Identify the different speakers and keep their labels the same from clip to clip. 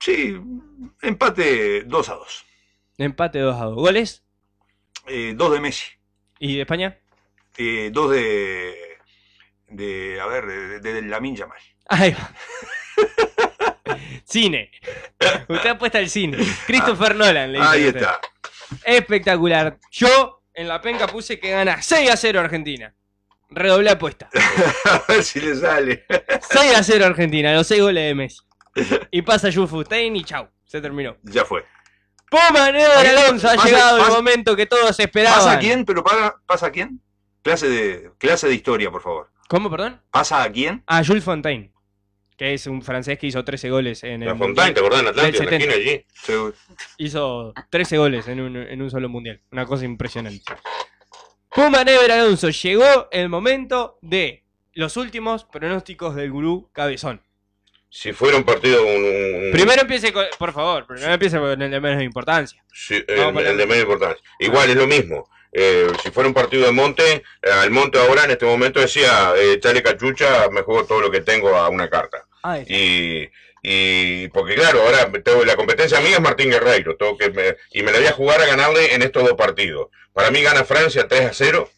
Speaker 1: Sí, empate 2-2.
Speaker 2: Empate 2-2. ¿Goles?
Speaker 1: 2 de Messi.
Speaker 2: ¿Y de España?
Speaker 1: 2 a ver, de Lamine Yamal.
Speaker 2: Ahí va. Cine. Usted apuesta al cine. Christopher Nolan, le dice.
Speaker 1: Ahí
Speaker 2: usted.
Speaker 1: está.
Speaker 2: Espectacular. Yo en la penca puse que gana 6-0 Argentina. Redoblé apuesta.
Speaker 1: A ver si le sale.
Speaker 2: 6-0 Argentina, los 6 goles de Messi. Y pasa Jules Fontaine y chau. Se terminó.
Speaker 1: Ya fue.
Speaker 2: Puma Never Alonso, ha llegado el momento que todos esperaban.
Speaker 1: ¿Pasa a quién? ¿Pero pasa a quién? Clase de historia, por favor.
Speaker 2: ¿Cómo, perdón?
Speaker 1: ¿Pasa a quién?
Speaker 2: A Jules Fontaine, que es un francés que hizo 13 goles en el
Speaker 3: La Fontaine, ¿te acordás? En Atlántida, en la esquina allí.
Speaker 1: Seguro.
Speaker 2: Hizo 13 goles en un solo mundial. Una cosa impresionante. Puma Never Alonso, llegó el momento de los últimos pronósticos del gurú Cabezón.
Speaker 3: Si fuera un partido...
Speaker 2: Primero empiece, por favor, primero empiece con el de menos importancia.
Speaker 3: Sí, el de media importancia. Igual es lo mismo. Si fuera un partido de Monte, al Monte ahora en este momento decía, echale cachucha, me juego todo lo que tengo a una carta. Y porque claro, ahora la competencia mía es Martín Guerreiro, y me la voy a jugar a ganarle en estos dos partidos. Para mí gana Francia 3-0.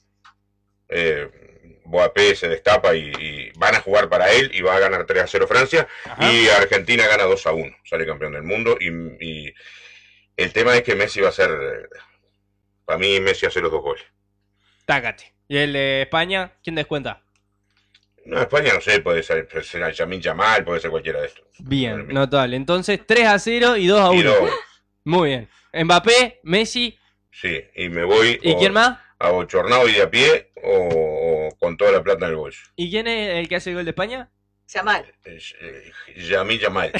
Speaker 3: Boapé se destapa y van a jugar para él y va a ganar 3-0 Francia. Ajá. Y Argentina gana 2-1, sale campeón del mundo. Y el tema es que Messi va a ser, para mí Messi hace los 2 goles.
Speaker 2: Tácate. ¿Y el de España? ¿Quién descuenta?
Speaker 3: No, España no sé, puede ser Lamine Yamal, puede ser cualquiera de estos.
Speaker 2: Bien, notable. Entonces 3-0 y 2-1. Muy bien. Mbappé, Messi.
Speaker 3: Sí, y me voy.
Speaker 2: ¿Y quién más?
Speaker 3: Abochornado y de a pie o con toda la plata en el bolso.
Speaker 2: ¿Y quién es el que hace el gol de España?
Speaker 4: Yamal.
Speaker 3: Lamine Yamal.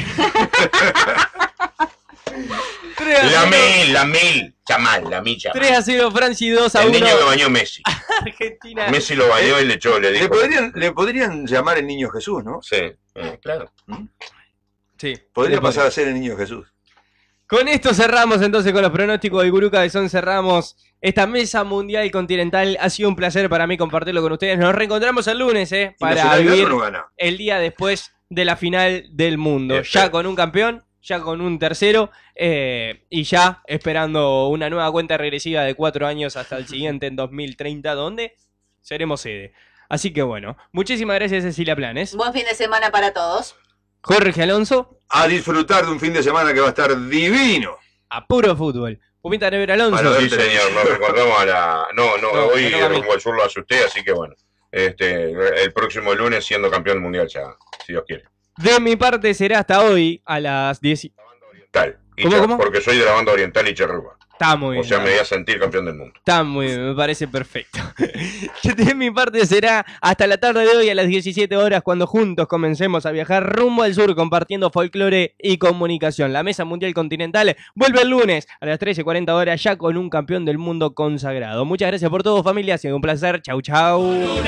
Speaker 3: Lamine Yamal.
Speaker 2: 3-0 Francia y 2-1.
Speaker 3: El niño que bañó Messi.
Speaker 2: Argentina.
Speaker 3: Messi lo bañó y le echó, le dijo.
Speaker 1: Le podrían llamar el niño Jesús, ¿no?
Speaker 3: Sí, claro.
Speaker 2: Sí.
Speaker 1: Podría pasar a ser el niño Jesús.
Speaker 2: Con esto cerramos entonces con los pronósticos del Gurú Cabezón, cerramos esta mesa mundial continental. Ha sido un placer para mí compartirlo con ustedes. Nos reencontramos el lunes, para vivir el día después de la final del mundo. Ya con un campeón, ya con un tercero, y ya esperando una nueva cuenta regresiva de 4 años hasta el siguiente en 2030, donde seremos sede. Así que bueno, muchísimas gracias Cecilia Planes.
Speaker 4: Buen fin de semana para todos.
Speaker 2: Jorge Alonso.
Speaker 1: A disfrutar de un fin de semana que va a estar divino.
Speaker 2: A puro fútbol. Pumita Never Alonso.
Speaker 3: Bueno, sí, señor, nos recordamos a la... No, hoy rumbo al sur lo asusté, así que bueno. El próximo lunes siendo campeón mundial ya, si Dios quiere.
Speaker 2: De mi parte será hasta hoy a las 10.
Speaker 3: ¿Cómo? Porque soy de la banda oriental y Cherruba.
Speaker 2: Está muy bien.
Speaker 3: O sea, me voy a sentir campeón del mundo.
Speaker 2: Está muy bien, me parece perfecto. De mi parte será hasta la tarde de hoy a las 17 horas cuando juntos comencemos a viajar rumbo al sur compartiendo folclore y comunicación. La Mesa Mundial Continental vuelve el lunes a las 13:40 horas ya con un campeón del mundo consagrado. Muchas gracias por todo, familia. Ha sido un placer. Chau, chau.